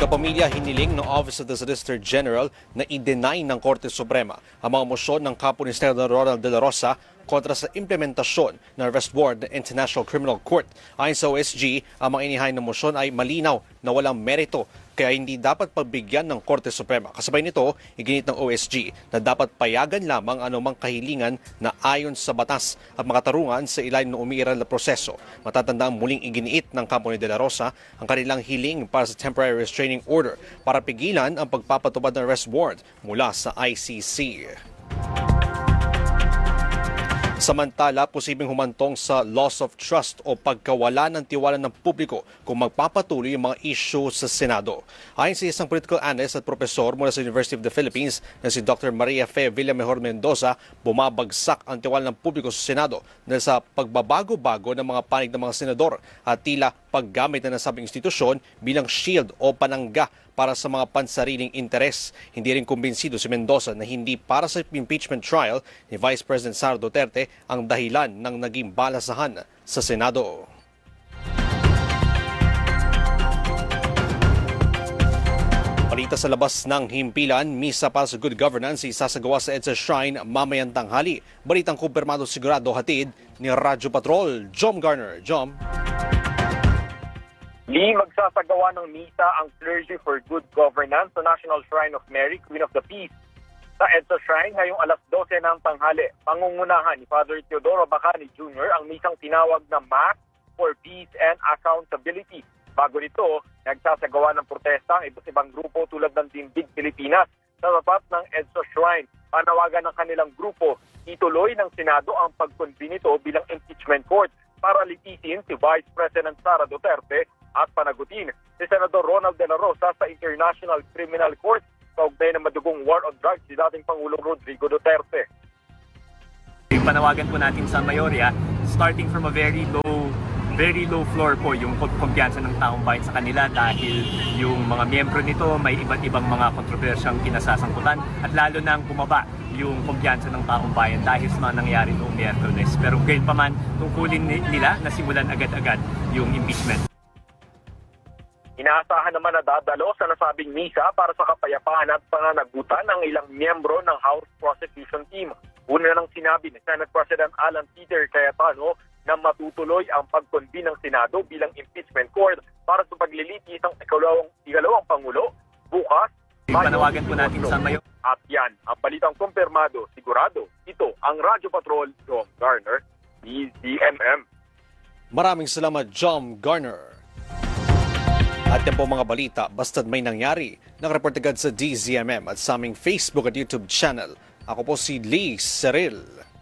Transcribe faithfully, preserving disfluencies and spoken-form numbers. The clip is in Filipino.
Kapamilya hiniling ng Office of the Solicitor General na i-deny ng Korte Suprema ang mga mosyon ng kampo ni Senador Ronald De La Rosa kontra sa implementasyon ng arrest warrant ng International Criminal Court. Ayon sa O S G, ang mga inihain na mosyon ay malinaw na walang merito kaya hindi dapat pagbigyan ng Korte Suprema. Kasabay nito, iginit ng O S G na dapat payagan lamang anumang kahilingan na ayon sa batas at makatarungan sa ilalim ng umiiral na proseso. Matatandang muling iginiit ng kampo ni De La Rosa ang kanilang hiling para sa temporary restraining order para pigilan ang pagpapatupad ng arrest warrant mula sa I C C. Samantala, posibleng humantong sa loss of trust o pagkawala ng tiwala ng publiko kung magpapatuloy yung mga issue sa Senado. Ayon sa isang political analyst at profesor mula sa University of the Philippines na si Doctor Maria Fe Villamejor Mendoza, bumabagsak ang tiwala ng publiko sa Senado dahil sa pagbabago-bago ng mga panig ng mga senador at tila paggamit na nasabing institusyon bilang shield o panangga para sa mga pansariling interes. Hindi rin kumbinsido si Mendoza na hindi para sa impeachment trial ni Vice President Sara Duterte ang dahilan ng naging balasahan sa Senado. Balita sa labas ng himpilan, misa para sa good governance isasagawa sa EDSA Shrine mamayang tanghali. Balitang kumpirmado sigurado hatid ni Radyo Patrol, Jom Garner. Jom. Di magsasagawa ng misa ang Clergy for Good Governance sa National Shrine of Mary, Queen of the Peace. Sa EDSA Shrine ngayong alas dose ng tanghali, pangungunahan ni Father Teodoro Bacani Junior ang misang tinawag na Mass for Peace and Accountability. Bago nito, nagsasagawa ng protesta ang iba't ibang grupo tulad ng Tindig Pilipinas sa tapat ng EDSA Shrine. Panawagan ng kanilang grupo, ituloy ng Senado ang pag-convene nito bilang impeachment court para litisin si Vice President Sara Duterte at panagutin si Senador Ronald De La Rosa sa International Criminal Court kaugnay ng madugong war on drugs si dating Pangulong Rodrigo Duterte. Panawagan po natin sa mayorya, starting from a very low very low floor po yung kumpiyansa ng taong bayan sa kanila dahil yung mga miyembro nito may iba't ibang mga kontrobersyang kinasasangkutan at lalo nang bumaba yung kumpiyansa ng taong bayan dahil sa mga nangyari noong Miyerkules. Pero gayon pa man, tungkulin nila na simulan agad-agad yung impeachment. Inaasahan naman na dadalo sa nasabing misa para sa kapayapaan at pananagutan ng ilang miyembro ng House Prosecution Team. Una nang sinabi ni Senate President Alan Peter Cayetano na matutuloy ang pag-convene ng Senado bilang impeachment court para sa paglilitis ng ikalawang, ikalawang Pangulo bukas. Panawagan po natin sa mayo. At yan, ang balitang kumpirmado, sigurado. Ito ang Radyo Patrol, Jom Garner, D Z M M. Maraming salamat, Jom Garner. At yan po mga balita, basta't may nangyari, nakareport agad sa D Z M M at sa aming Facebook at YouTube channel. Ako po si Lee Seril.